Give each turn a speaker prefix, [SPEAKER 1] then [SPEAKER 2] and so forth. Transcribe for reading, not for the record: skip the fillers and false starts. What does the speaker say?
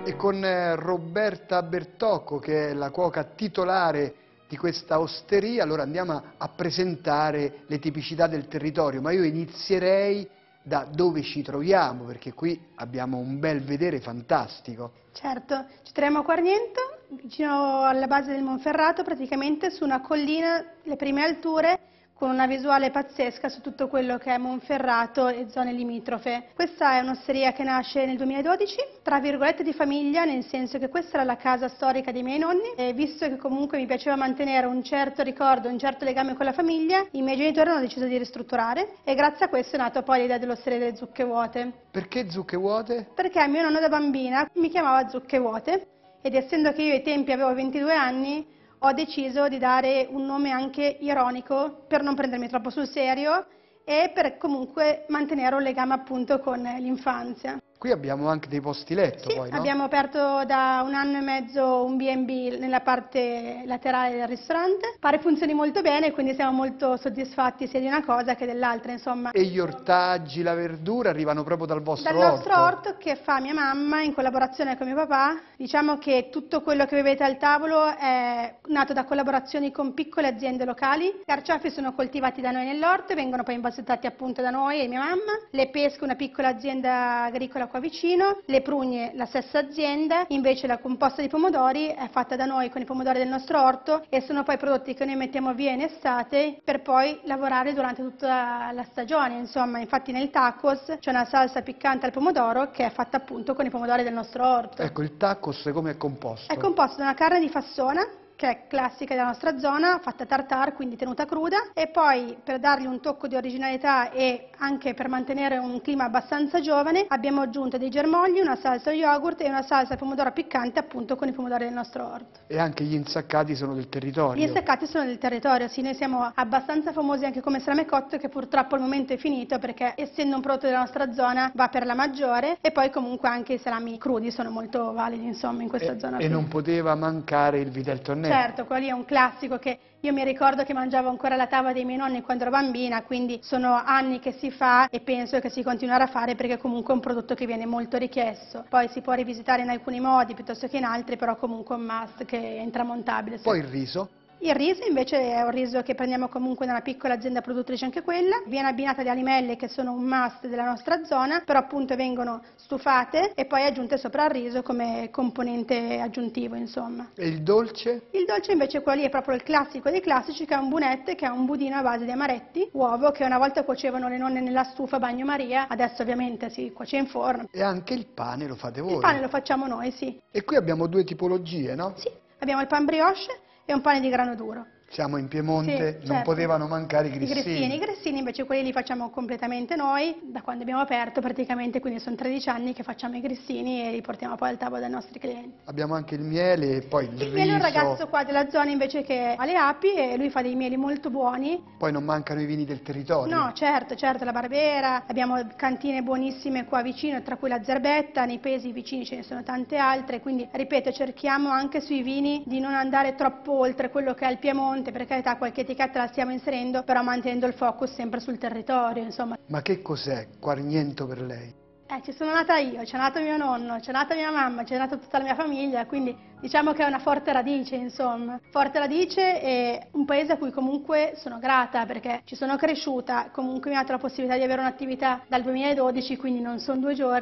[SPEAKER 1] E con Roberta Bertocco, che è la cuoca titolare di questa osteria, allora andiamo a presentare le tipicità del territorio, ma io inizierei da dove ci troviamo, perché qui abbiamo un bel vedere fantastico.
[SPEAKER 2] Certo, ci troviamo a Quarniento, vicino alla base del Monferrato, praticamente su una collina, le prime alture, con una visuale pazzesca su tutto quello che è Monferrato e zone limitrofe. Questa è un'osteria che nasce nel 2012, tra virgolette di famiglia, nel senso che questa era la casa storica dei miei nonni e visto che comunque mi piaceva mantenere un certo ricordo, un certo legame con la famiglia, i miei genitori hanno deciso di ristrutturare e grazie a questo è nata poi l'idea dell'osteria delle zucche vuote.
[SPEAKER 1] Perché zucche vuote?
[SPEAKER 2] Perché mio nonno da bambina mi chiamava zucche vuote ed essendo che io ai tempi avevo 22 anni, ho deciso di dare un nome anche ironico per non prendermi troppo sul serio e per comunque mantenere un legame appunto con l'infanzia.
[SPEAKER 1] Qui abbiamo anche dei posti letto,
[SPEAKER 2] Sì,
[SPEAKER 1] poi, no?
[SPEAKER 2] abbiamo aperto da 1 anno e mezzo un B&B nella parte laterale del ristorante. Pare funzioni molto bene, quindi siamo molto soddisfatti sia di una cosa che dell'altra, insomma.
[SPEAKER 1] E gli ortaggi, la verdura arrivano proprio dal vostro orto?
[SPEAKER 2] Dal nostro orto che fa mia mamma in collaborazione con mio papà. Diciamo che tutto quello che vedete al tavolo è nato da collaborazioni con piccole aziende locali. I carciofi sono coltivati da noi nell'orto e vengono poi imbassettati appunto da noi e mia mamma. Le pesche, una piccola azienda agricola qua vicino, le prugne la stessa azienda, invece la composta di pomodori è fatta da noi con i pomodori del nostro orto e sono poi prodotti che noi mettiamo via in estate per poi lavorare durante tutta la stagione, insomma, infatti nel tacos c'è una salsa piccante al pomodoro che è fatta appunto con i pomodori del nostro orto.
[SPEAKER 1] Ecco, il tacos come è composto?
[SPEAKER 2] È composto da una carne di fassona che è classica della nostra zona, fatta tartare, quindi tenuta cruda, e poi per dargli un tocco di originalità e anche per mantenere un clima abbastanza giovane abbiamo aggiunto dei germogli, una salsa yogurt e una salsa pomodoro piccante appunto con i pomodori del nostro orto.
[SPEAKER 1] E anche gli insaccati sono del territorio?
[SPEAKER 2] Gli insaccati sono del territorio, sì, noi siamo abbastanza famosi anche come salame cotto che purtroppo al momento è finito perché essendo un prodotto della nostra zona va per la maggiore e poi comunque anche i salami crudi sono molto validi insomma in questa zona.
[SPEAKER 1] E non poteva mancare il vitello tonnello?
[SPEAKER 2] Certo, quello lì è un classico che io mi ricordo che mangiavo ancora alla tavola dei miei nonni quando ero bambina, quindi sono anni che si fa e penso che si continuerà a fare perché comunque è un prodotto che viene molto richiesto. Poi si può rivisitare in alcuni modi piuttosto che in altri, però comunque è un must che è intramontabile.
[SPEAKER 1] Poi il riso?
[SPEAKER 2] Il riso invece è un riso che prendiamo comunque da una piccola azienda produttrice anche quella, viene abbinata alle alimelle che sono un must della nostra zona, però appunto vengono stufate e poi aggiunte sopra il riso come componente aggiuntivo insomma.
[SPEAKER 1] E il dolce?
[SPEAKER 2] Il dolce invece quello lì è proprio il classico dei classici che è un bunette, che è un budino a base di amaretti, uovo che una volta cuocevano le nonne nella stufa a bagnomaria, adesso ovviamente si cuoce in forno.
[SPEAKER 1] E anche il pane lo fate voi?
[SPEAKER 2] Il pane lo facciamo noi, sì.
[SPEAKER 1] E qui abbiamo due tipologie, no?
[SPEAKER 2] Sì, abbiamo il pan brioche e un pane di grano duro.
[SPEAKER 1] Siamo in Piemonte,
[SPEAKER 2] Sì,
[SPEAKER 1] non
[SPEAKER 2] certo.
[SPEAKER 1] potevano mancare i grissini.
[SPEAKER 2] I grissini invece quelli li facciamo completamente noi, da quando abbiamo aperto praticamente, quindi sono 13 anni che facciamo i grissini e li portiamo poi al tavolo dei nostri clienti.
[SPEAKER 1] Abbiamo anche il miele e poi il riso.
[SPEAKER 2] Il miele è un ragazzo qua della zona invece che ha le api e lui fa dei mieli molto buoni.
[SPEAKER 1] Poi non mancano i vini del territorio.
[SPEAKER 2] No, certo, la Barbera, abbiamo cantine buonissime qua vicino, tra cui la Zerbetta, nei paesi vicini ce ne sono tante altre, quindi ripeto, cerchiamo anche sui vini di non andare troppo oltre quello che è il Piemonte, per carità qualche etichetta la stiamo inserendo, però mantenendo il focus sempre sul territorio, insomma.
[SPEAKER 1] Ma che cos'è Quarniento per lei?
[SPEAKER 2] Ci sono nata io, c'è nato mio nonno, c'è nata mia mamma, c'è nata tutta la mia famiglia, quindi diciamo che è una forte radice, insomma. Forte radice e un paese a cui comunque sono grata perché ci sono cresciuta, comunque mi ha dato la possibilità di avere un'attività dal 2012, quindi non sono 2 giorni.